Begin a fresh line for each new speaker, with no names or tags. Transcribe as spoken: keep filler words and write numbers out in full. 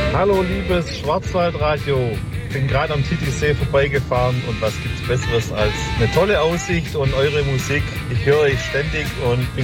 Hallo liebes Schwarzwaldradio, ich bin gerade am Titisee vorbeigefahren und was gibt's Besseres als eine tolle Aussicht und eure Musik. Ich höre euch ständig und bin